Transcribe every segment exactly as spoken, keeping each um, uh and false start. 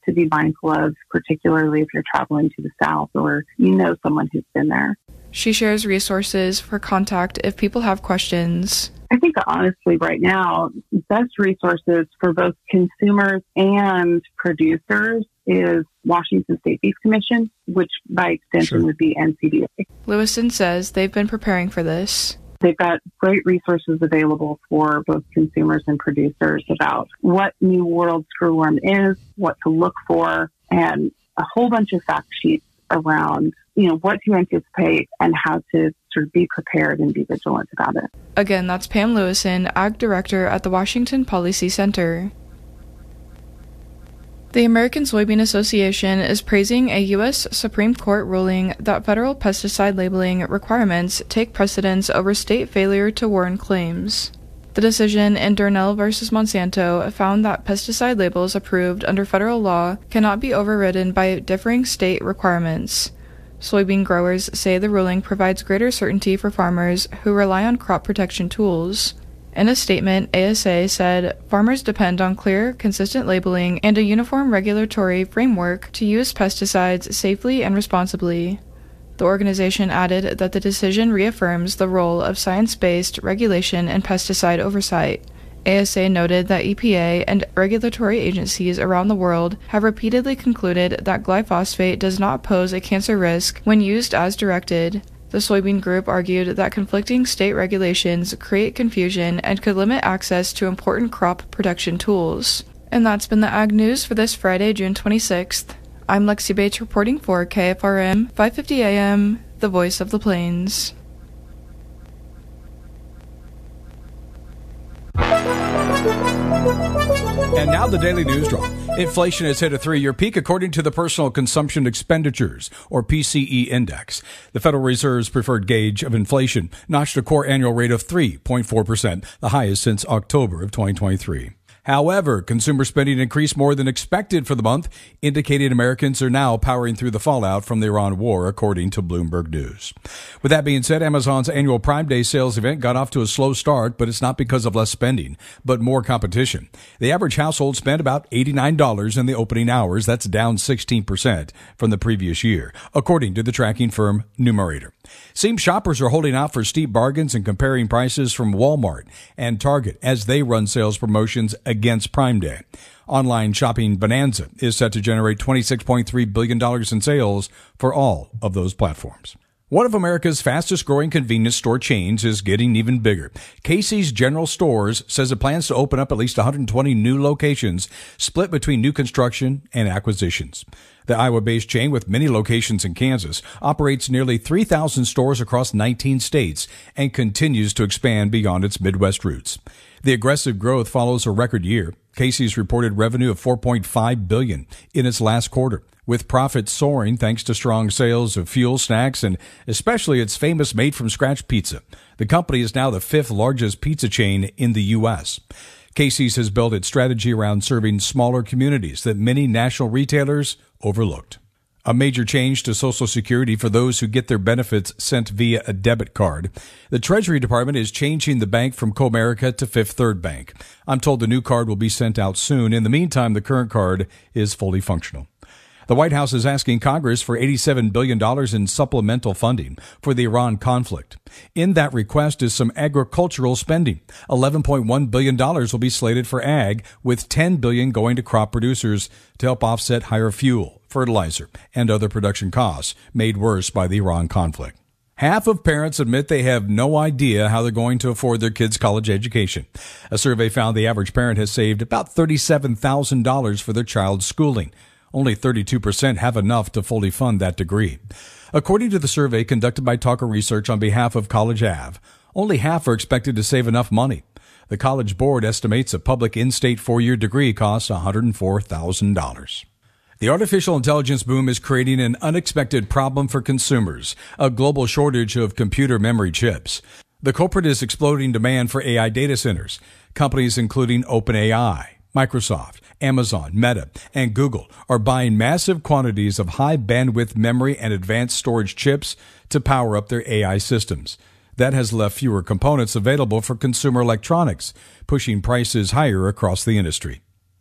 to be mindful of, particularly if you're traveling to the South or you know someone who's been there. She shares resources for contact if people have questions. I think honestly right now, best resources for both consumers and producers is Washington State Beef Commission, which by extension Sure. would be N C B A. Lewison says they've been preparing for this. They've got great resources available for both consumers and producers about what New World screwworm is, what to look for, and a whole bunch of fact sheets around, you know, what to anticipate and how to sort of be prepared and be vigilant about it. Again, that's Pam Lewison, Ag Director at the Washington Policy Center. The American Soybean Association is praising a U S Supreme Court ruling that federal pesticide labeling requirements take precedence over state failure to warn claims. The decision in Darnell v. Monsanto found that pesticide labels approved under federal law cannot be overridden by differing state requirements. Soybean growers say the ruling provides greater certainty for farmers who rely on crop protection tools. In a statement, A S A said farmers depend on clear, consistent labeling and a uniform regulatory framework to use pesticides safely and responsibly. The organization added that the decision reaffirms the role of science-based regulation and pesticide oversight. A S A noted that E P A and regulatory agencies around the world have repeatedly concluded that glyphosate does not pose a cancer risk when used as directed. The soybean group argued that conflicting state regulations create confusion and could limit access to important crop protection tools. And that's been the Ag News for this Friday, June twenty-sixth. I'm Lexi Bates reporting for K F R M five fifty A M, the voice of the plains. And now the Daily News Draw. Inflation has hit a three-year peak according to the Personal Consumption Expenditures, or P C E Index. The Federal Reserve's preferred gauge of inflation notched a core annual rate of three point four percent, the highest since October of twenty twenty-three. However, consumer spending increased more than expected for the month, indicating Americans are now powering through the fallout from the Iran war, according to Bloomberg News. With that being said, Amazon's annual Prime Day sales event got off to a slow start, but it's not because of less spending, but more competition. The average household spent about eighty-nine dollars in the opening hours. That's down sixteen percent from the previous year, according to the tracking firm Numerator. Seems shoppers are holding out for steep bargains and comparing prices from Walmart and Target as they run sales promotions against Prime Day. Online shopping bonanza is set to generate twenty-six point three billion dollars in sales for all of those platforms. One of America's fastest growing convenience store chains is getting even bigger. Casey's General Stores says it plans to open up at least one hundred twenty new locations, split between new construction and acquisitions. The Iowa-based chain, with many locations in Kansas, operates nearly three thousand stores across nineteen states and continues to expand beyond its Midwest roots. The aggressive growth follows a record year. Casey's reported revenue of four point five billion dollars in its last quarter, with profits soaring thanks to strong sales of fuel, snacks, and especially its famous made-from-scratch pizza. The company is now the fifth largest pizza chain in the U S Casey's has built its strategy around serving smaller communities that many national retailers overlooked. A major change to Social Security for those who get their benefits sent via a debit card. The Treasury Department is changing the bank from Comerica to Fifth Third Bank. I'm told the new card will be sent out soon. In the meantime, the current card is fully functional. The White House is asking Congress for eighty-seven billion dollars in supplemental funding for the Iran conflict. In that request is some agricultural spending. eleven point one billion dollars will be slated for ag, with ten billion dollars going to crop producers to help offset higher fuel, fertilizer, and other production costs made worse by the Iran conflict. Half of parents admit they have no idea how they're going to afford their kids' college education. A survey found the average parent has saved about thirty-seven thousand dollars for their child's schooling. Only thirty-two percent have enough to fully fund that degree. According to the survey conducted by Talker Research on behalf of College Ave, only half are expected to save enough money. The College Board estimates a public in-state four-year degree costs one hundred four thousand dollars. The artificial intelligence boom is creating an unexpected problem for consumers, a global shortage of computer memory chips. The culprit is exploding demand for A I data centers. Companies including OpenAI, Microsoft, Amazon, Meta, and Google are buying massive quantities of high-bandwidth memory and advanced storage chips to power up their A I systems. That has left fewer components available for consumer electronics, pushing prices higher across the industry.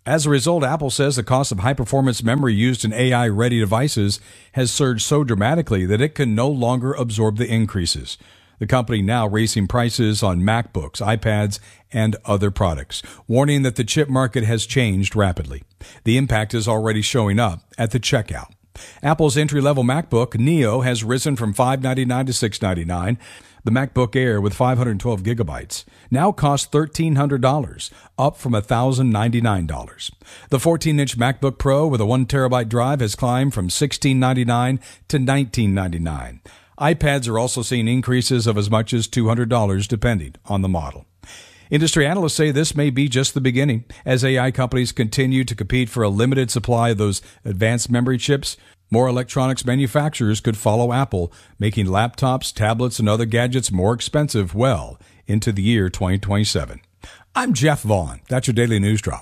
As a result, Apple says the cost of high-performance memory used in A I-ready devices has surged so dramatically that it can no longer absorb the increases. The company now raising prices on MacBooks, iPads, and other products, warning that the chip market has changed rapidly. The impact is already showing up at the checkout. Apple's entry-level MacBook Neo has risen from five hundred ninety-nine dollars to six hundred ninety-nine dollars. The MacBook Air with five hundred twelve gigabytes now costs one thousand three hundred dollars, up from one thousand ninety-nine dollars. The fourteen-inch MacBook Pro with a one terabyte drive has climbed from sixteen ninety-nine dollars to nineteen ninety-nine dollars. iPads are also seeing increases of as much as two hundred dollars depending on the model. Industry analysts say this may be just the beginning. As A I companies continue to compete for a limited supply of those advanced memory chips, more electronics manufacturers could follow Apple, making laptops, tablets, and other gadgets more expensive well into the year twenty twenty-seven. I'm Jeff Vaughn. That's your Daily News Drop.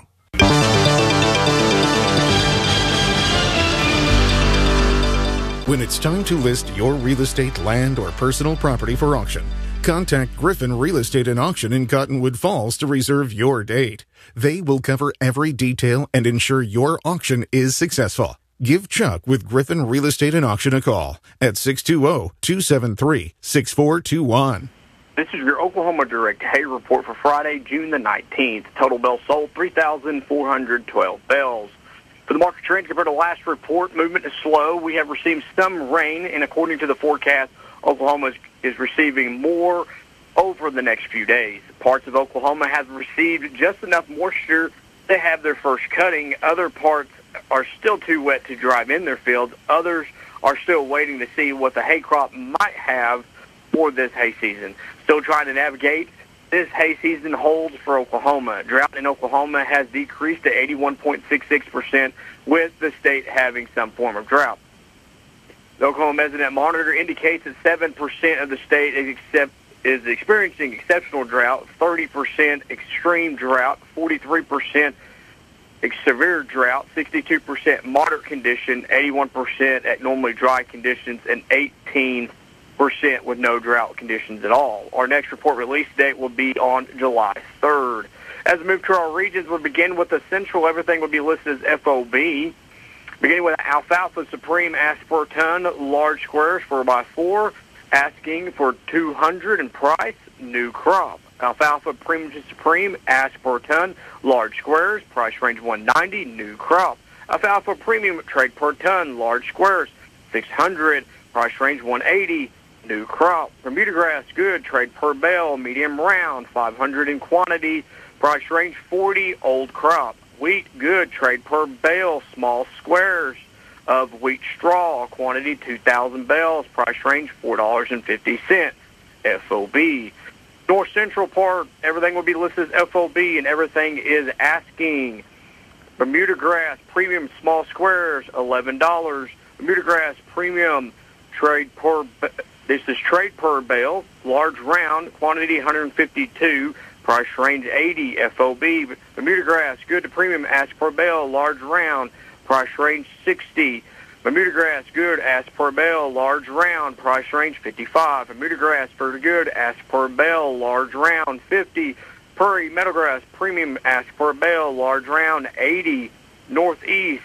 When it's time to list your real estate, land, or personal property for auction, contact Griffin Real Estate and Auction in Cottonwood Falls to reserve your date. They will cover every detail and ensure your auction is successful. Give Chuck with Griffin Real Estate and Auction a call at six two zero, two seven three, six four two one. This is your Oklahoma Direct Hay Report for Friday, June the nineteenth. Total bells sold, three thousand four hundred twelve bells. For the market trend, compared to last report, movement is slow. We have received some rain, and according to the forecast, Oklahoma is, is receiving more over the next few days. Parts of Oklahoma have received just enough moisture to have their first cutting. Other parts are still too wet to drive in their fields. Others are still waiting to see what the hay crop might have for this hay season. Still trying to navigate this hay season holds for Oklahoma. Drought in Oklahoma has decreased to eighty-one point six six percent, with the state having some form of drought. The Oklahoma Mesonet Monitor indicates that seven percent of the state is, accept, is experiencing exceptional drought, thirty percent extreme drought, forty-three percent severe drought, sixty-two percent moderate condition, eighty-one percent at normally dry conditions, and eighteen percent with no drought conditions at all. Our next report release date will be on July third. As we move to our regions, we'll begin with the central. Everything will be listed as F O B. Beginning with Alfalfa Supreme ask per ton, large squares four by four, asking for two hundred in price, new crop. Alfalfa Premium Supreme ask per ton, large squares, price range one ninety, new crop. Alfalfa Premium trade per ton, large squares, six hundred, price range one eighty, new crop. Bermuda grass good, trade per bale, medium round, five hundred in quantity, price range forty, old crop. Wheat good, trade per bale, small squares of wheat straw, quantity two thousand bales, price range four dollars and fifty cents, F O B. North Central part, everything will be listed as F O B, and everything is asking. Bermuda grass premium small squares, eleven dollars. Bermuda grass premium trade per, this is trade per bale, large round, quantity one hundred fifty-two, price range eighty, F O B. Bermuda grass good to premium ask per bale, large round, price range sixty. Bermuda grass good ask per bale, large round, price range fifty-five. Bermuda grass for good ask per bale, large round, fifty. Prairie meadowgrass premium ask per bale, large round, eighty. Northeast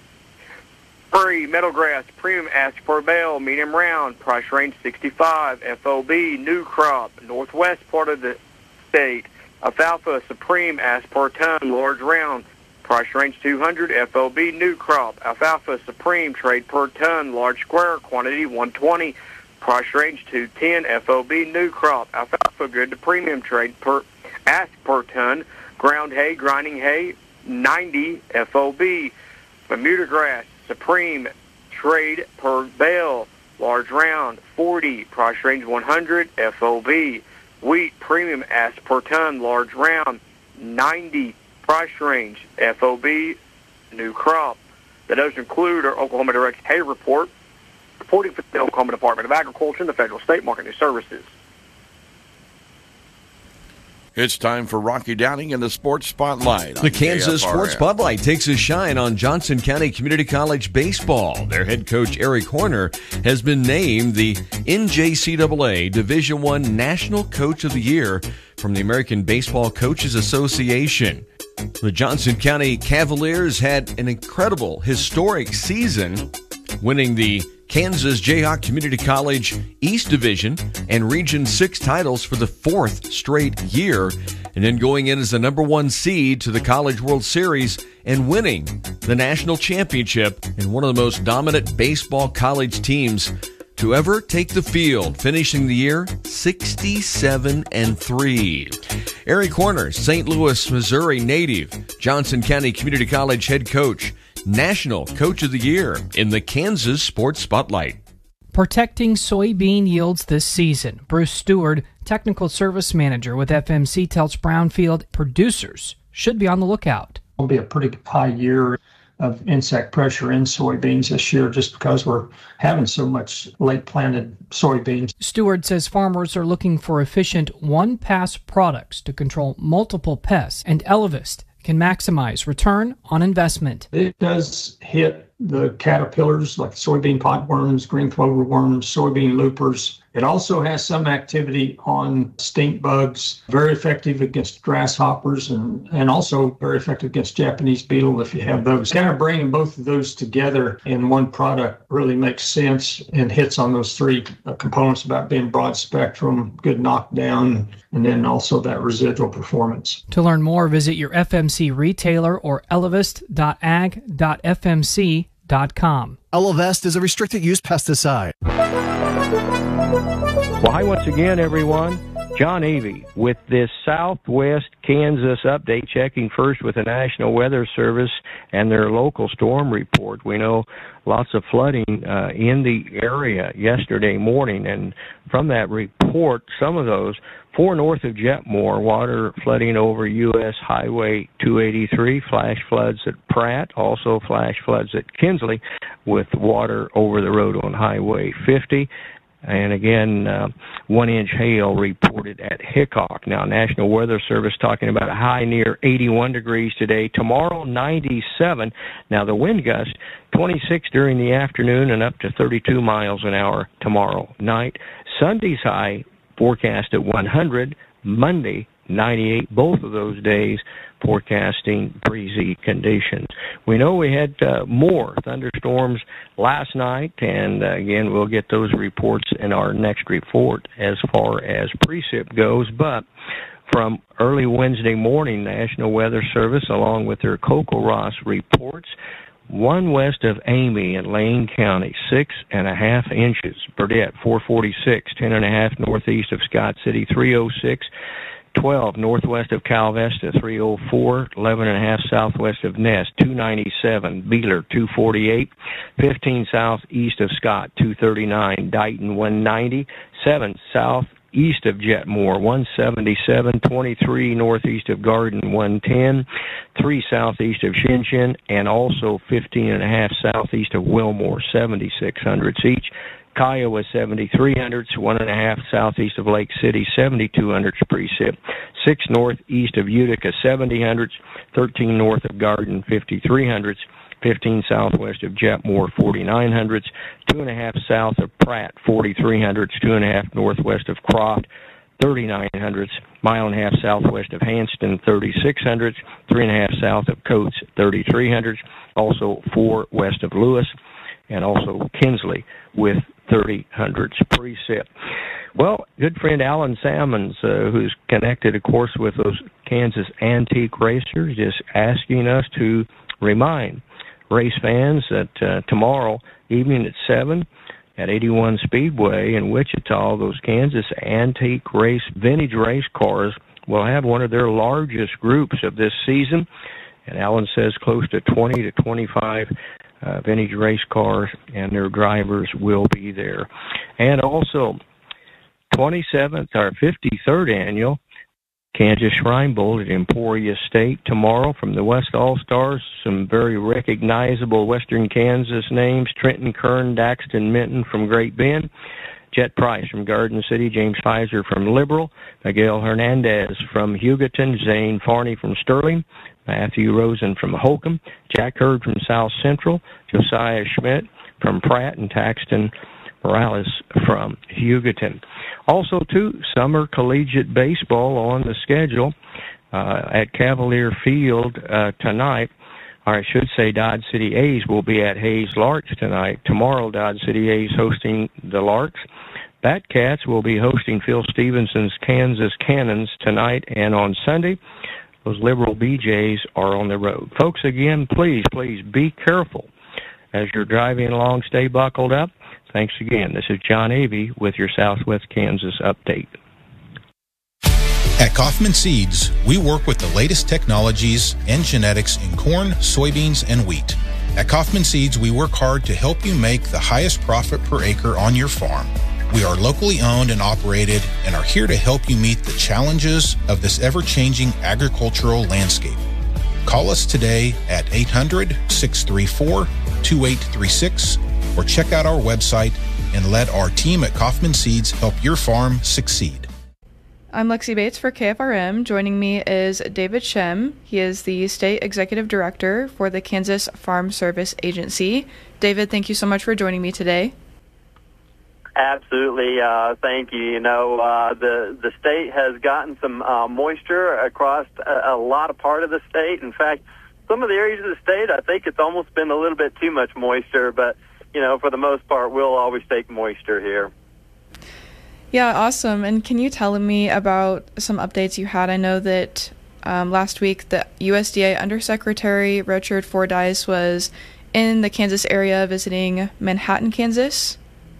Prairie meadowgrass premium ask per bale, medium round, price range sixty-five, F O B. New crop, northwest part of the state. Alfalfa Supreme ask per ton, large round, price range two hundred, F O B. New crop. Alfalfa Supreme trade per ton, large square, quantity one twenty, price range two ten, F O B. New crop. Alfalfa good to premium trade per ask per ton, ground hay, grinding hay, ninety, F O B. Bermuda grass Supreme trade per bale, large round, forty, price range one hundred, F O B. Wheat premium ask per ton, large round, ninety, price range, F O B, new crop. That does include our Oklahoma Direct Hay Report, reporting for the Oklahoma Department of Agriculture and the Federal State Marketing Services. It's time for Rocky Downing and the Sports Spotlight. The Kansas Sports Spotlight takes a shine on Johnson County Community College baseball. Their head coach, Eric Horner, has been named the N J C A A Division I National Coach of the Year from the American Baseball Coaches Association. The Johnson County Cavaliers had an incredible, historic season, winning the Kansas Jayhawk Community College East Division and Region six titles for the fourth straight year, and then going in as the number one seed to the College World Series and winning the national championship and one of the most dominant baseball college teams to ever take the field, finishing the year sixty-seven and three. Eric Horner, Saint Louis, Missouri native, Johnson County Community College head coach, National Coach of the Year in the Kansas Sports Spotlight. Protecting soybean yields this season. Bruce Stewart, Technical Service Manager with F M C, tells Brownfield producers should be on the lookout. It'll be a pretty high year of insect pressure in soybeans this year just because we're having so much late planted soybeans. Stewart says farmers are looking for efficient one-pass products to control multiple pests, and Elevist can maximize return on investment. It does hit the caterpillars like soybean potworms, green clover worms, soybean loopers. It also has some activity on stink bugs, very effective against grasshoppers, and, and also very effective against Japanese beetle if you have those. Kind of bringing both of those together in one product really makes sense and hits on those three components about being broad spectrum, good knockdown, and then also that residual performance. To learn more, visit your F M C retailer or elevist dot ag dot f m c dot com. Elevest is a restricted use pesticide. Well, hi once again, everyone. John Avey with this Southwest Kansas update, checking first with the National Weather Service and their local storm report. We know lots of flooding uh, in the area yesterday morning, and from that report, some of those, four north of Jetmore, water flooding over U S Highway two eighty-three, flash floods at Pratt, also flash floods at Kinsley, with water over the road on Highway fifty. And again, uh, one-inch hail reported at Hickok. Now, National Weather Service talking about a high near eighty-one degrees today. Tomorrow, ninety-seven. Now, the wind gust, twenty-six during the afternoon and up to thirty-two miles an hour tomorrow night. Sunday's high forecast at one hundred. Monday, ninety-eight. Both of those days forecasting breezy conditions. We know we had uh, more thunderstorms last night, and uh, again, we'll get those reports in our next report as far as precip goes, but from early Wednesday morning, National Weather Service, along with their CocoRoss reports, one west of Amy in Lane County, six and a half inches. Burdett, four forty-six, ten and a half northeast of Scott City, three oh six. twelve northwest of Cal Vesta, three oh four, eleven and a half southwest of Ness, two ninety-seven, Beeler, two forty-eight, fifteen southeast of Scott, two thirty-nine, Dighton, one ninety, seven southeast of Jetmore, one seventy-seven, twenty-three northeast of Garden, one ten, three southeast of Shinshin, and also fifteen and a half southeast of Wilmore, seventy-six hundredths each. Kiowa, seventy-three hundredths, one and a half southeast of Lake City, seventy-two hundredths precip, six northeast of Utica, seventy hundredths, thirteen north of Garden, fifty-three hundredths, fifteen southwest of Jetmore, forty-nine hundredths, two and a half south of Pratt, forty-three hundredths, two and a half northwest of Croft, thirty-nine hundredths, mile and a half southwest of Hanston, thirty-six hundredths, three and a half south of Coates, thirty-three hundredths, also four west of Lewis, and also Kinsley with thirty hundredths precip. Well, good friend Alan Salmons, uh, who's connected, of course, with those Kansas antique racers, is asking us to remind race fans that uh, tomorrow evening at seven at eighty-one Speedway in Wichita, those Kansas antique race, vintage race cars will have one of their largest groups of this season. And Alan says close to twenty to twenty-five Uh, vintage race cars, and their drivers will be there. And also, twenty-seventh, or fifty-third annual Kansas Shrine Bowl at Emporia State tomorrow from the West All-Stars. Some very recognizable Western Kansas names: Trenton Kern, Daxton Minton from Great Bend, Jet Price from Garden City, James Pfizer from Liberal, Miguel Hernandez from Hugoton, Zane Farney from Sterling, Matthew Rosen from Holcomb, Jack Hurd from South Central, Josiah Schmidt from Pratt, and Taxton Morales from Hugoton. Also, too, summer collegiate baseball on the schedule uh, at Cavalier Field uh, tonight. Or I should say Dodge City A's will be at Hayes Larks tonight. Tomorrow, Dodge City A's hosting the Larks. Batcats will be hosting Phil Stevenson's Kansas Cannons tonight, and on Sunday, those Liberal B Js are on the road. Folks, again, please, please be careful as you're driving along. Stay buckled up. Thanks again. This is John Avey with your Southwest Kansas update. At Kaufman Seeds, we work with the latest technologies and genetics in corn, soybeans, and wheat. At Kaufman Seeds, we work hard to help you make the highest profit per acre on your farm. We are locally owned and operated and are here to help you meet the challenges of this ever-changing agricultural landscape. Call us today at eight hundred, six three four, two eight three six or check out our website and let our team at Kaufman Seeds help your farm succeed. I'm Lexi Bates for K F R M. Joining me is David Shem. He is the State Executive Director for the Kansas Farm Service Agency. David, thank you so much for joining me today. Absolutely. Uh, thank you. You know, uh, the, the state has gotten some uh, moisture across a, a lot of part of the state. In fact, some of the areas of the state, I think it's almost been a little bit too much moisture, but, you know, for the most part, we'll always take moisture here. Yeah, awesome. And can you tell me about some updates you had? I know that um, last week the U S D A Undersecretary Richard Fordyce was in the Kansas area visiting Manhattan, Kansas.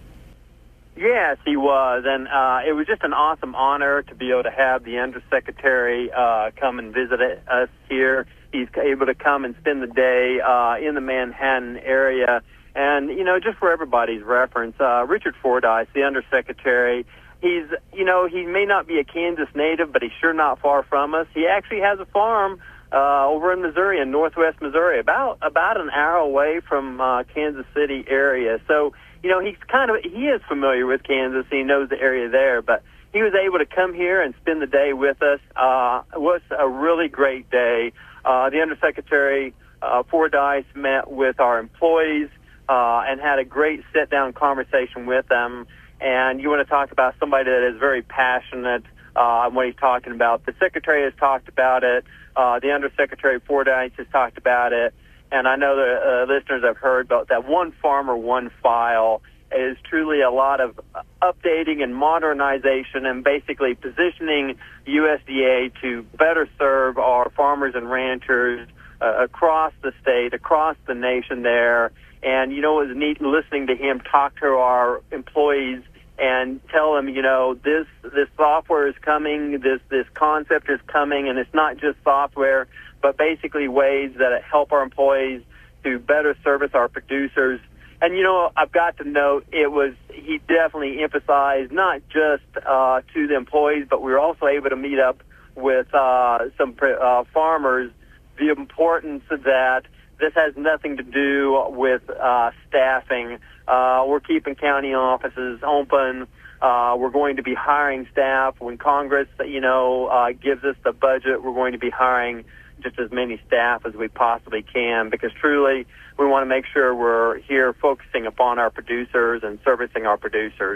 Yes, he was, and uh, it was just an awesome honor to be able to have the Undersecretary uh, come and visit us here. He's able to come and spend the day uh, in the Manhattan area. And, you know, just for everybody's reference, uh, Richard Fordyce, the Undersecretary, he's, you know, he may not be a Kansas native, but he's sure not far from us. He actually has a farm uh, over in Missouri, in northwest Missouri, about about an hour away from uh, Kansas City area. So, you know, he's kind of, he is familiar with Kansas. He knows the area there, but he was able to come here and spend the day with us. Uh, it was a really great day. Uh, the Undersecretary uh, Fordyce met with our employees uh, and had a great sit-down conversation with them. And you want to talk about somebody that is very passionate uh, on what he's talking about. The Secretary has talked about it. Uh, the Undersecretary Fordyce has talked about it. And I know the uh, listeners have heard about that one farmer, one file is truly a lot of updating and modernization and basically positioning U S D A to better serve our farmers and ranchers uh, across the state, across the nation there. And, you know, it was neat listening to him talk to our employees and tell them, you know, this this software is coming, this this concept is coming, and it's not just software, but basically ways that help our employees to better service our producers. And, you know, I've got to note, it was, he definitely emphasized not just uh, to the employees, but we were also able to meet up with uh, some uh, farmers, the importance that this has nothing to do with uh, staffing. Uh, we're keeping county offices open. Uh, we're going to be hiring staff. When Congress, you know, uh, gives us the budget, we're going to be hiring just as many staff as we possibly can, because truly we want to make sure we're here focusing upon our producers and servicing our producers.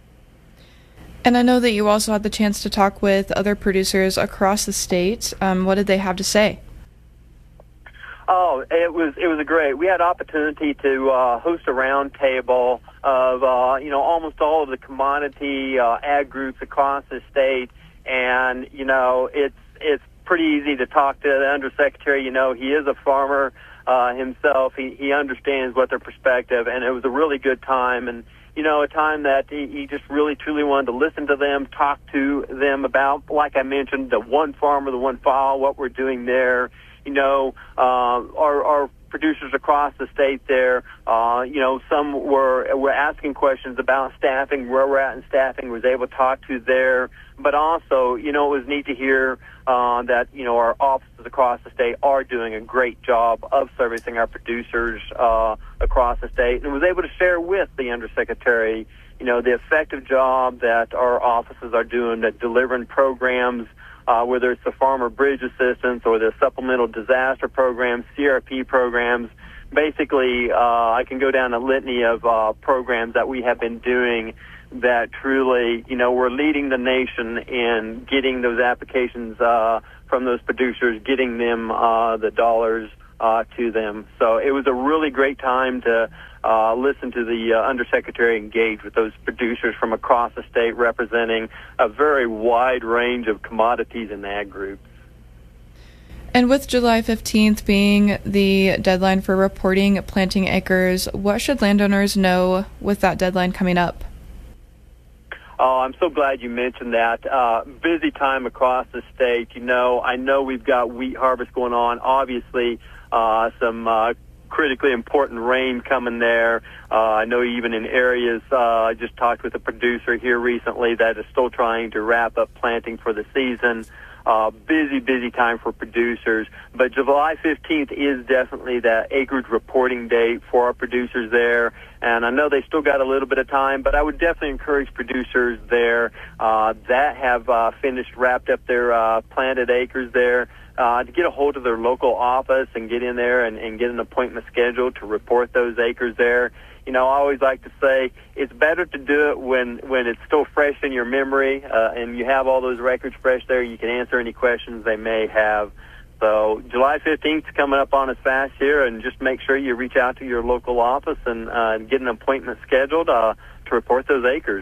And I know that you also had the chance to talk with other producers across the state. Um, what did they have to say? Oh, it was it was a great. We had opportunity to uh, host a round table of uh, you know almost all of the commodity uh, ag groups across the state, and you know it's it's pretty easy to talk to the Undersecretary. You know, he is a farmer uh, himself. He he understands what their perspective, and it was a really good time, and you know a time that he, he just really truly wanted to listen to them, talk to them about, like I mentioned, the one farmer, the one file, what we're doing there. You know, uh, our, our producers across the state there, uh, you know, some were were asking questions about staffing, where we're at in staffing, was able to talk to there. But also, you know, it was neat to hear uh, that, you know, our offices across the state are doing a great job of servicing our producers uh, across the state, and was able to share with the Undersecretary, you know, the effective job that our offices are doing at delivering programs, Uh, whether it's the Farmer Bridge Assistance or the Supplemental Disaster Programs, C R P programs, basically, uh, I can go down a litany of uh, programs that we have been doing that truly, you know, we're leading the nation in getting those applications uh, from those producers, getting them uh, the dollars uh, to them. So it was a really great time to uh, listen to the uh, Undersecretary engage with those producers from across the state, representing a very wide range of commodities and ag groups. And with July fifteenth being the deadline for reporting planting acres, what should landowners know with that deadline coming up? Oh, I'm so glad you mentioned that. Uh, busy time across the state. You know, I know we've got wheat harvest going on. Obviously, uh, some uh, critically important rain coming there. Uh, I know even in areas, uh, I just talked with a producer here recently that is still trying to wrap up planting for the season. Uh, busy, busy time for producers. But July fifteenth is definitely that acreage reporting date for our producers there. And I know they still got a little bit of time, but I would definitely encourage producers there uh, that have uh, finished, wrapped up their uh, planted acres there uh, to get a hold of their local office and get in there and, and get an appointment scheduled to report those acres there. You know, I always like to say it's better to do it when, when it's still fresh in your memory uh, and you have all those records fresh there. You can answer any questions they may have. So July fifteenth is coming up on us fast here, and just make sure you reach out to your local office and uh, get an appointment scheduled uh, to report those acres.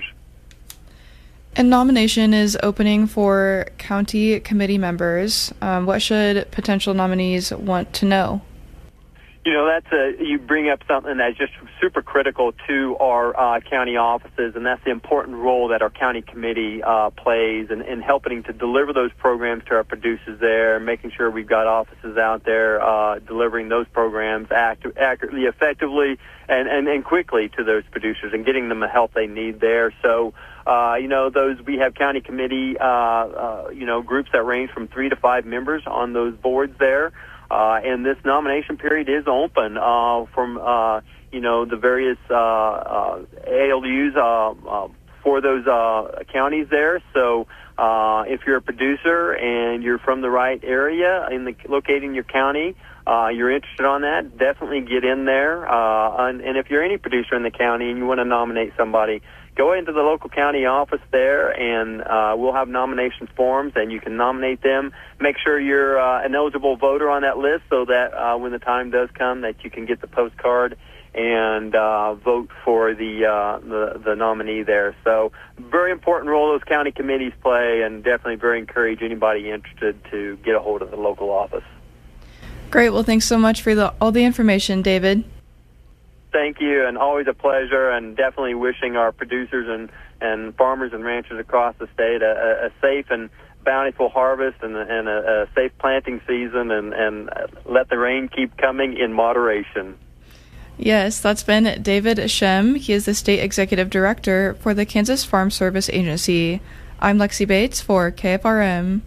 And nomination is opening for county committee members. Um, what should potential nominees want to know? You know, that's a, you bring up something that's just super critical to our uh, county offices, and that's the important role that our county committee uh, plays in, in helping to deliver those programs to our producers there, making sure we've got offices out there uh, delivering those programs act, accurately, effectively, and, and, and quickly to those producers and getting them the help they need there. So, uh, you know, those we have county committee, uh, uh, you know, groups that range from three to five members on those boards there. Uh, and this nomination period is open uh, from, uh, you know, the various uh, uh, A L Us uh, uh, for those uh, counties there. So uh, if you're a producer and you're from the right area in the located in your county, uh, you're interested on that, definitely get in there. Uh, and, and if you're any producer in the county and you want to nominate somebody, go into the local county office there, and uh, we'll have nomination forms, and you can nominate them. Make sure you're uh, an eligible voter on that list so that uh, when the time does come that you can get the postcard and uh, vote for the, uh, the the nominee there. So very important role those county committees play, and definitely very encourage anybody interested to get a hold of the local office. Great. Well, thanks so much for the, all the information, David. Thank you, and always a pleasure, and definitely wishing our producers and, and farmers and ranchers across the state a, a safe and bountiful harvest and, and a, a safe planting season, and, and let the rain keep coming in moderation. Yes, that's been David Shem. He is the State Executive Director for the Kansas Farm Service Agency. I'm Lexi Bates for K F R M.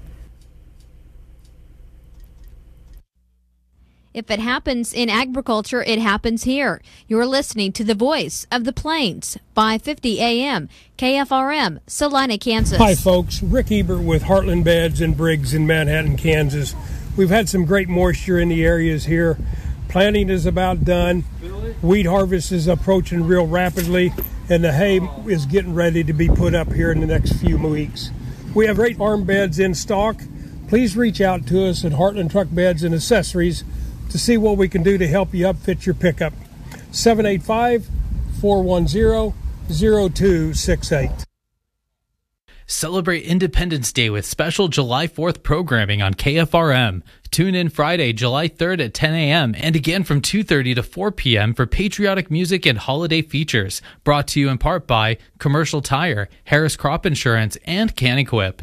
If it happens in agriculture, it happens here. You're listening to the voice of the Plains, five fifty A M, K F R M, Salina, Kansas. Hi, folks. Rick Ebert with Heartland Beds and Briggs in Manhattan, Kansas. We've had some great moisture in the areas here. Planting is about done. Wheat harvest is approaching real rapidly, and the hay is getting ready to be put up here in the next few weeks. We have great farm beds in stock. Please reach out to us at Heartland Truck Beds and Accessories to see what we can do to help you upfit your pickup. seven eight five, four one zero, zero two six eight. Celebrate Independence Day with special July fourth programming on K F R M. Tune in Friday, July third at ten A M and again from two thirty to four P M for patriotic music and holiday features. Brought to you in part by Commercial Tire, Harris Crop Insurance, and CanEquip.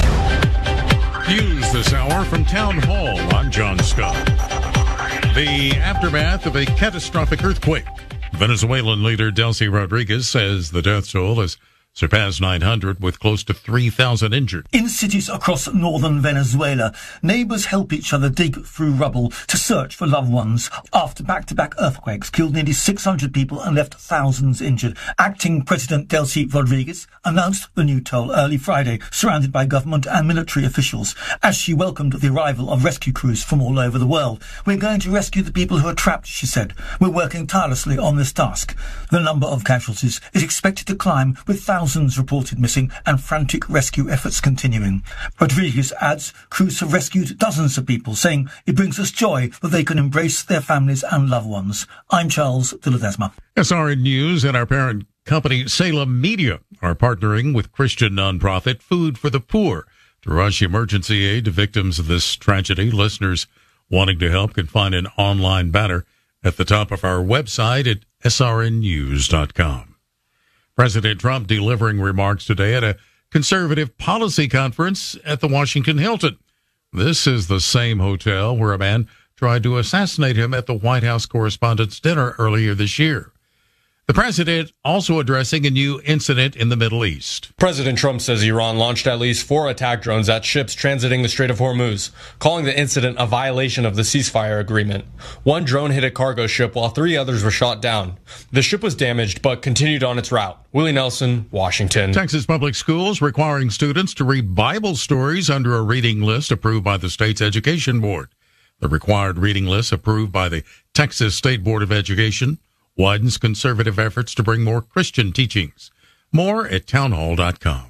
News this hour from Town Hall. I'm John Scott. The aftermath of a catastrophic earthquake. Venezuelan leader Delcy Rodriguez says the death toll has surpassed nine hundred with close to three thousand injured. In cities across northern Venezuela, neighbors help each other dig through rubble to search for loved ones after back-to-back earthquakes killed nearly six hundred people and left thousands injured. Acting President Delcy Rodriguez announced the new toll early Friday, surrounded by government and military officials, as she welcomed the arrival of rescue crews from all over the world. "We're going to rescue the people who are trapped," she said. "We're working tirelessly on this task." The number of casualties is expected to climb, with thousands Thousands reported missing and frantic rescue efforts continuing. Rodriguez adds crews have rescued dozens of people, saying it brings us joy that they can embrace their families and loved ones. I'm Charles de Ledesma. S R N News and our parent company Salem Media are partnering with Christian nonprofit Food for the Poor to rush emergency aid to victims of this tragedy. Listeners wanting to help can find an online banner at the top of our website at S R N news dot com. President Trump delivering remarks today at a conservative policy conference at the Washington Hilton. This is the same hotel where a man tried to assassinate him at the White House Correspondents' Dinner earlier this year. The president also addressing a new incident in the Middle East. President Trump says Iran launched at least four attack drones at ships transiting the Strait of Hormuz, calling the incident a violation of the ceasefire agreement. One drone hit a cargo ship while three others were shot down. The ship was damaged but continued on its route. Willie Nelson, Washington. Texas Public Schools requiring students to read Bible stories under a reading list approved by the state's education board. The required reading list approved by the Texas State Board of Education widens conservative efforts to bring more Christian teachings. More at townhall dot com.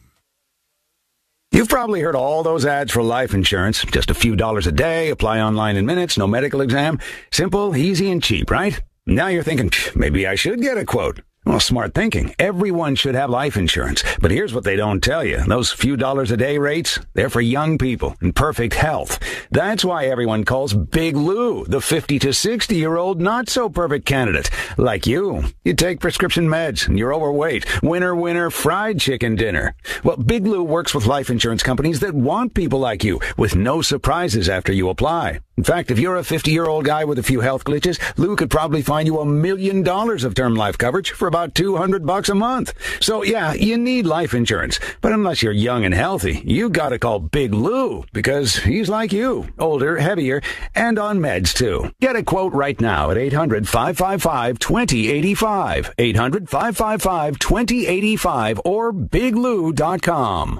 You've probably heard all those ads for life insurance. Just a few dollars a day, apply online in minutes, no medical exam. Simple, easy, and cheap, right? Now you're thinking, maybe I should get a quote. Well, smart thinking. Everyone should have life insurance. But here's what they don't tell you. Those few dollars a day rates, they're for young people in perfect health. That's why everyone calls Big Lou the fifty to sixty year old not so perfect candidate. Like you. You take prescription meds and you're overweight. Winner, winner, fried chicken dinner. Well, Big Lou works with life insurance companies that want people like you with no surprises after you apply. In fact, if you're a fifty-year-old guy with a few health glitches, Lou could probably find you a million dollars of term life coverage for about two hundred bucks a month. So yeah, you need life insurance. But unless you're young and healthy, you gotta call Big Lou because he's like you, older, heavier, and on meds too. Get a quote right now at eight hundred, five five five, two zero eight five, eight hundred, five five five, two zero eight five, or big lou dot com.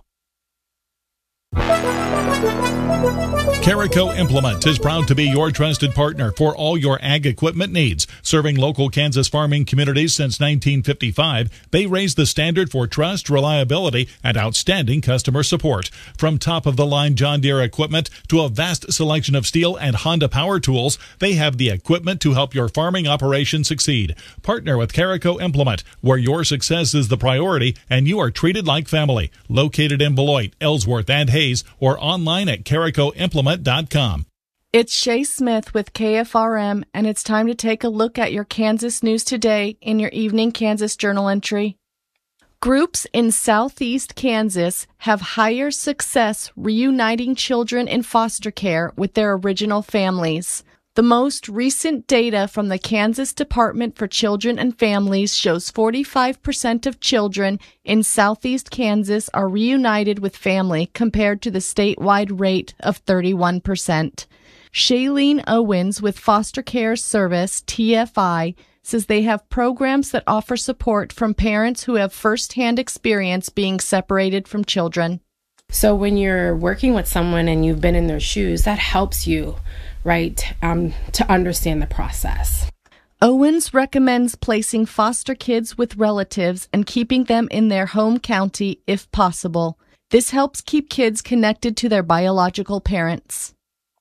Carico Implement is proud to be your trusted partner for all your ag equipment needs. Serving local Kansas farming communities since nineteen fifty-five, they raise the standard for trust, reliability, and outstanding customer support. From top-of-the-line John Deere equipment to a vast selection of Steel and Honda power tools, they have the equipment to help your farming operation succeed. Partner with Carico Implement, where your success is the priority and you are treated like family. Located in Beloit, Ellsworth, and Hayes, or online at carico implement dot com. It's Shay Smith with K F R M, and it's time to take a look at your Kansas news today in your Evening Kansas Journal entry. Groups in southeast Kansas have higher success reuniting children in foster care with their original families. The most recent data from the Kansas Department for Children and Families shows forty-five percent of children in southeast Kansas are reunited with family compared to the statewide rate of thirty-one percent. Shailene Owens with Foster Care Service, T F I, says they have programs that offer support from parents who have firsthand experience being separated from children. So when you're working with someone and you've been in their shoes, that helps you, right, um, to understand the process. Owens recommends placing foster kids with relatives and keeping them in their home county if possible. This helps keep kids connected to their biological parents.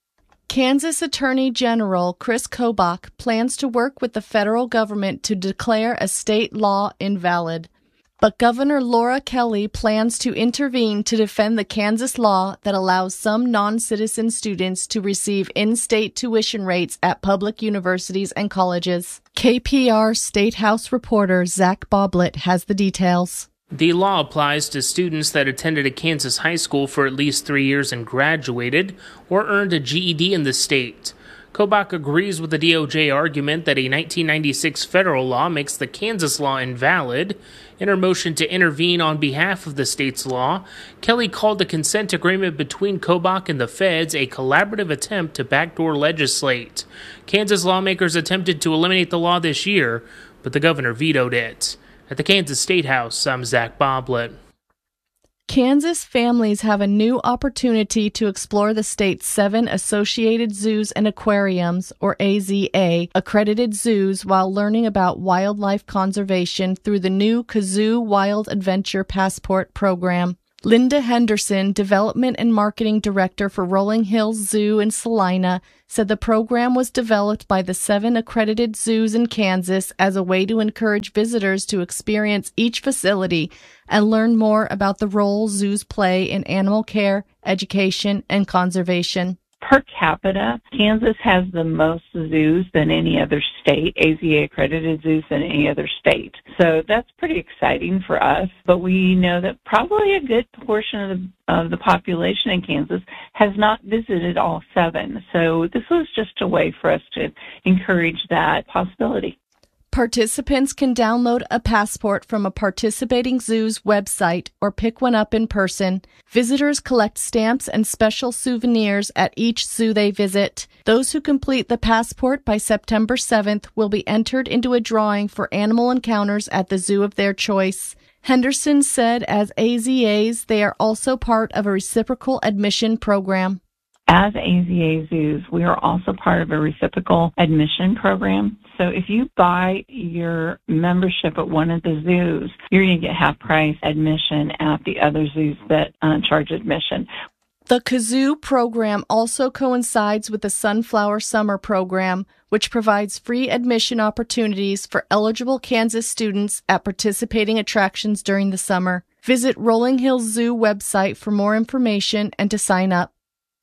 Kansas Attorney General Chris Kobach plans to work with the federal government to declare a state law invalid. But Governor Laura Kelly plans to intervene to defend the Kansas law that allows some non-citizen students to receive in-state tuition rates at public universities and colleges. K P R State House reporter Zach Boblet has the details. The law applies to students that attended a Kansas high school for at least three years and graduated, or earned a G E D in the state. Kobach agrees with the D O J argument that a nineteen ninety-six federal law makes the Kansas law invalid. In her motion to intervene on behalf of the state's law, Kelly called the consent agreement between Kobach and the feds a collaborative attempt to backdoor legislate. Kansas lawmakers attempted to eliminate the law this year, but the governor vetoed it. At the Kansas State House, I'm Zach Boblet. Kansas families have a new opportunity to explore the state's seven associated zoos and aquariums, or A Z A, accredited zoos while learning about wildlife conservation through the new Kazoo Wild Adventure Passport program. Linda Henderson, Development and Marketing Director for Rolling Hills Zoo in Salina, said the program was developed by the seven accredited zoos in Kansas as a way to encourage visitors to experience each facility and learn more about the role zoos play in animal care, education, and conservation. Per capita, Kansas has the most zoos than any other state, A Z A accredited zoos than any other state. So that's pretty exciting for us. But we know that probably a good portion of the, of the population in Kansas has not visited all seven. So this was just a way for us to encourage that possibility. Participants can download a passport from a participating zoo's website or pick one up in person. Visitors collect stamps and special souvenirs at each zoo they visit. Those who complete the passport by September seventh will be entered into a drawing for animal encounters at the zoo of their choice. Henderson said as A Z As, they are also part of a reciprocal admission program. As A Z A zoos, we are also part of a reciprocal admission program. So if you buy your membership at one of the zoos, you're going to get half price admission at the other zoos that uh, charge admission. The Kazoo program also coincides with the Sunflower Summer program, which provides free admission opportunities for eligible Kansas students at participating attractions during the summer. Visit Rolling Hills Zoo website for more information and to sign up.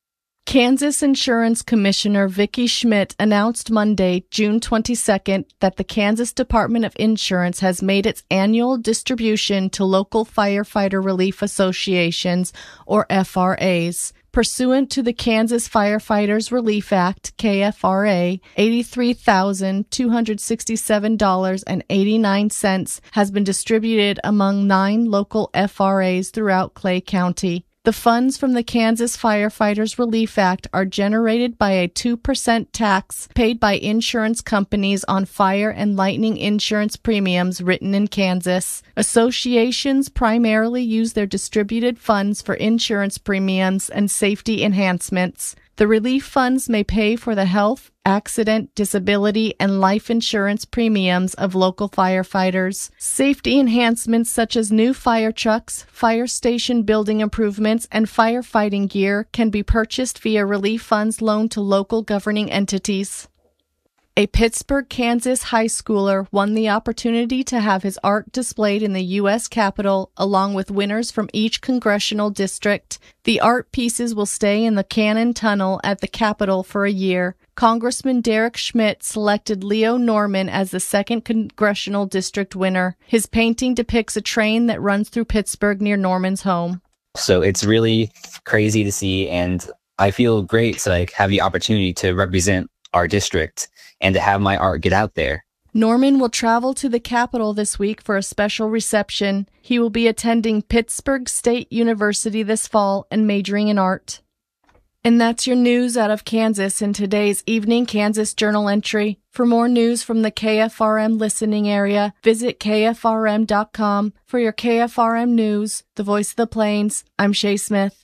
Kansas Insurance Commissioner Vicki Schmidt announced Monday, June twenty-second, that the Kansas Department of Insurance has made its annual distribution to local firefighter relief associations, or F R As. Pursuant to the Kansas Firefighters Relief Act, K F R A, eighty-three thousand two hundred sixty-seven dollars and eighty-nine cents has been distributed among nine local F R As throughout Clay County. The funds from the Kansas Firefighters Relief Act are generated by a two percent tax paid by insurance companies on fire and lightning insurance premiums written in Kansas. Associations primarily use their distributed funds for insurance premiums and safety enhancements. The relief funds may pay for the health, accident, disability, and life insurance premiums of local firefighters. Safety enhancements such as new fire trucks, fire station building improvements, and firefighting gear can be purchased via relief funds loaned to local governing entities. A Pittsburgh, Kansas high schooler won the opportunity to have his art displayed in the U S Capitol, along with winners from each congressional district. The art pieces will stay in the Cannon Tunnel at the Capitol for a year. Congressman Derek Schmidt selected Leo Norman as the second congressional district winner. His painting depicts a train that runs through Pittsburgh near Norman's home. So it's really crazy to see, and I feel great to like have the opportunity to represent our district and to have my art get out there. Norman will travel to the Capitol this week for a special reception. He will be attending Pittsburgh State University this fall and majoring in art. And that's your news out of Kansas in today's Evening Kansas Journal entry. For more news from the K F R M listening area, visit K F R M dot com. For your K F R M News, the voice of the Plains, I'm Shay Smith.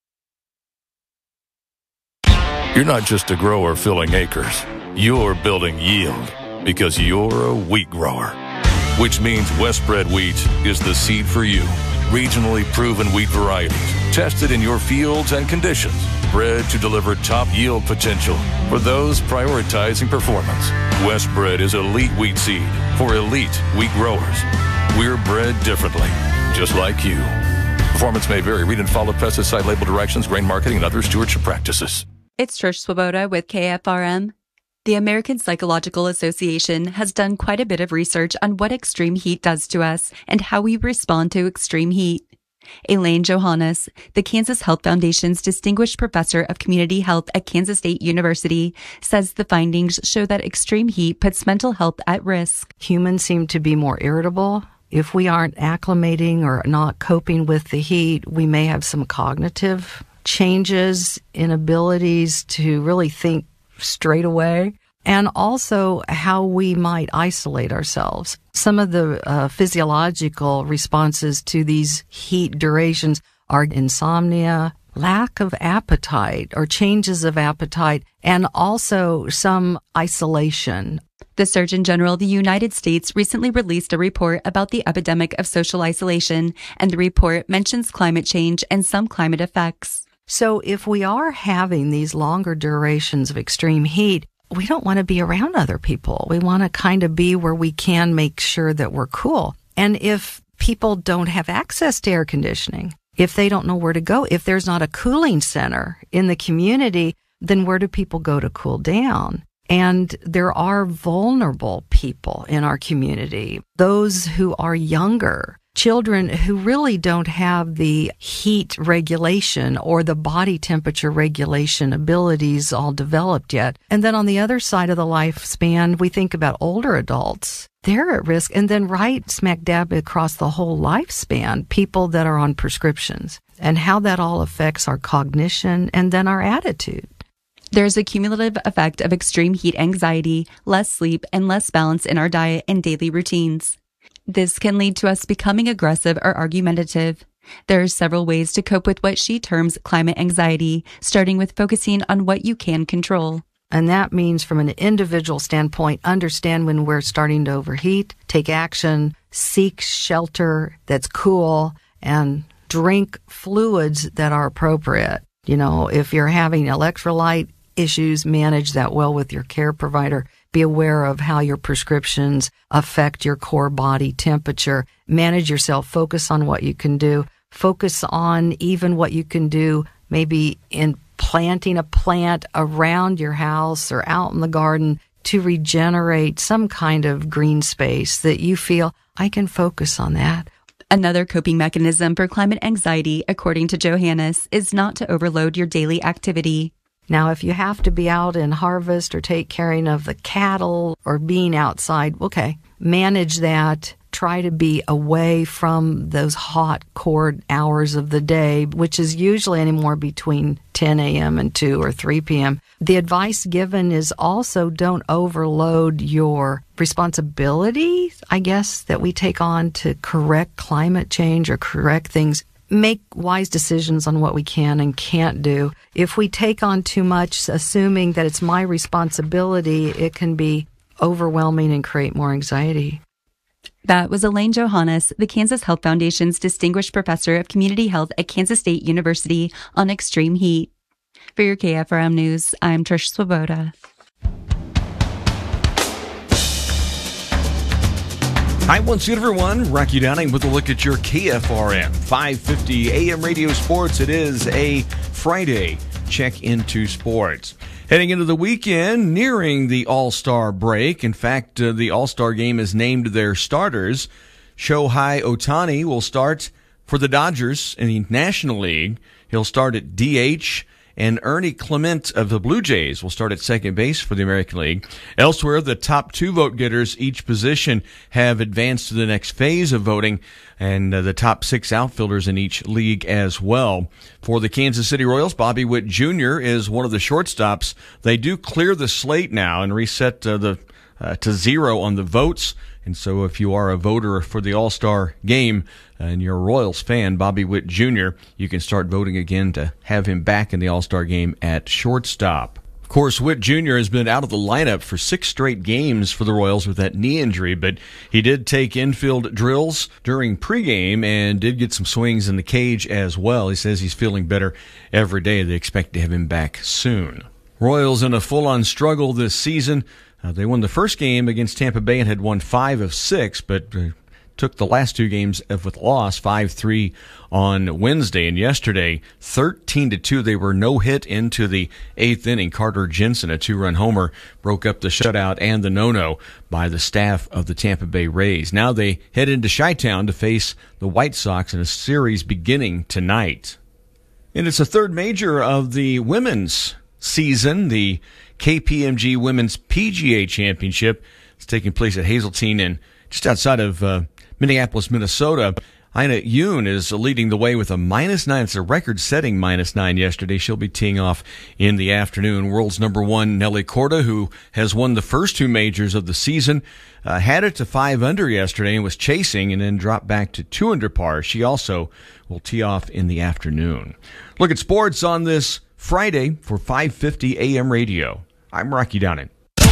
You're not just a grower filling acres. You're building yield because you're a wheat grower, which means Westbred wheat is the seed for you. Regionally proven wheat varieties, tested in your fields and conditions, bred to deliver top yield potential for those prioritizing performance. Westbred is elite wheat seed for elite wheat growers. We're bred differently, just like you. Performance may vary. Read and follow pesticide label directions, grain marketing, and other stewardship practices. It's Trish Swoboda with K F R M. The American Psychological Association has done quite a bit of research on what extreme heat does to us and how we respond to extreme heat. Elaine Johannes, the Kansas Health Foundation's Distinguished Professor of Community Health at Kansas State University, says the findings show that extreme heat puts mental health at risk. Humans seem to be more irritable. If we aren't acclimating or not coping with the heat, we may have some cognitive changes, inabilities to really think straight away, and also how we might isolate ourselves. Some of the uh, physiological responses to these heat durations are insomnia, lack of appetite or changes of appetite, and also some isolation. The Surgeon General of the United States recently released a report about the epidemic of social isolation, and the report mentions climate change and some climate effects. So if we are having these longer durations of extreme heat, we don't want to be around other people. We want to kind of be where we can make sure that we're cool. And if people don't have access to air conditioning, if they don't know where to go, if there's not a cooling center in the community, then where do people go to cool down? And there are vulnerable people in our community, those who are younger, children who really don't have the heat regulation or the body temperature regulation abilities all developed yet. And then on the other side of the lifespan, we think about older adults. They're at risk. And then right smack dab across the whole lifespan, people that are on prescriptions and how that all affects our cognition and then our attitude. There's a cumulative effect of extreme heat anxiety, less sleep, and less balance in our diet and daily routines. This can lead to us becoming aggressive or argumentative. There are several ways to cope with what she terms climate anxiety, starting with focusing on what you can control. And that means from an individual standpoint, understand when we're starting to overheat, take action, seek shelter that's cool, and drink fluids that are appropriate. You know, if you're having electrolyte issues, manage that well with your care provider. Be aware of how your prescriptions affect your core body temperature. Manage yourself. Focus on what you can do. Focus on even what you can do maybe in planting a plant around your house or out in the garden to regenerate some kind of green space that you feel, I can focus on that. Another coping mechanism for climate anxiety, according to Johannes, is not to overload your daily activity. Now, if you have to be out in harvest or take care of the cattle or being outside, okay, manage that. Try to be away from those hot core hours of the day, which is usually anywhere between ten a.m. and two or three p.m. The advice given is also don't overload your responsibility, I guess, that we take on to correct climate change or correct things. Make wise decisions on what we can and can't do. If we take on too much, assuming that it's my responsibility, it can be overwhelming and create more anxiety. That was Elaine Johannes, the Kansas Health Foundation's Distinguished Professor of Community Health at Kansas State University on extreme heat. For your K F R M News, I'm Trish Swoboda. Hi, once again, everyone. Rocky Downing with a look at your K F R M five fifty A M Radio Sports. It is a Friday check into sports. Heading into the weekend, nearing the All-Star break. In fact, uh, the All-Star game has named their starters. Shohei Ohtani will start for the Dodgers in the National League. He'll start at D H. And Ernie Clement of the Blue Jays will start at second base for the American League. Elsewhere, the top two vote getters each position have advanced to the next phase of voting, and uh, the top six outfielders in each league as well. For the Kansas City Royals, Bobby Witt Junior is one of the shortstops. They do clear the slate now and reset uh, the uh, to zero on the votes. And so if you are a voter for the All-Star game and you're a Royals fan, Bobby Witt Junior, you can start voting again to have him back in the All-Star game at shortstop. Of course, Witt Junior has been out of the lineup for six straight games for the Royals with that knee injury, but he did take infield drills during pregame and did get some swings in the cage as well. He says he's feeling better every day. They expect to have him back soon. Royals in a full-on struggle this season. Uh, they won the first game against Tampa Bay and had won five of six, but uh, took the last two games with loss, five three on Wednesday, and yesterday, thirteen to two. They were no-hit into the eighth inning. Carter Jensen, a two-run homer, broke up the shutout and the no-no by the staff of the Tampa Bay Rays. Now they head into Chi-Town to face the White Sox in a series beginning tonight. And it's the third major of the women's season. The K P M G Women's P G A Championship is taking place at Hazeltine and just outside of uh, Minneapolis, Minnesota. Ina Yoon is leading the way with a minus nine. It's a record-setting minus nine yesterday. She'll be teeing off in the afternoon. World's number one, Nelly Korda, who has won the first two majors of the season, uh, had it to five under yesterday and was chasing and then dropped back to two under par. She also will tee off in the afternoon. Look at sports on this Friday for five fifty A M radio. I'm Rocky Downing.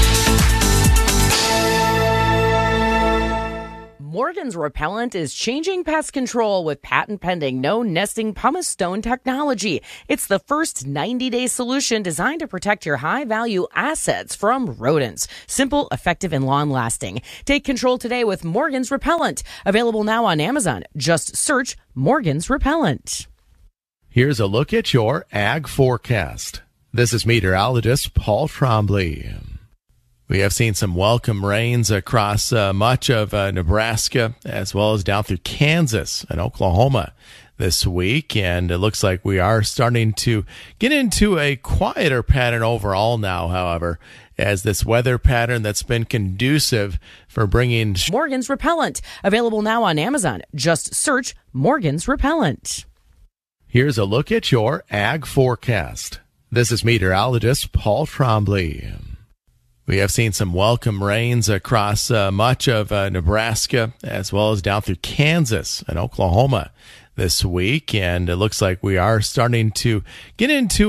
Morgan's Repellent is changing pest control with patent-pending no-nesting pumice stone technology. It's the first ninety-day solution designed to protect your high-value assets from rodents. Simple, effective, and long-lasting. Take control today with Morgan's Repellent. Available now on Amazon. Just search Morgan's Repellent. Here's a look at your ag forecast. This is meteorologist Paul Trombley. We have seen some welcome rains across uh, much of uh, Nebraska, as well as down through Kansas and Oklahoma this week. And it looks like we are starting to get into a quieter pattern overall now, however, as this weather pattern that's been conducive for bringing Morgan's Repellent. Available now on Amazon. Just search Morgan's Repellent. Here's a look at your ag forecast. This is meteorologist Paul Trombley. We have seen some welcome rains across uh, much of uh, Nebraska, as well as down through Kansas and Oklahoma this week. And it looks like we are starting to get into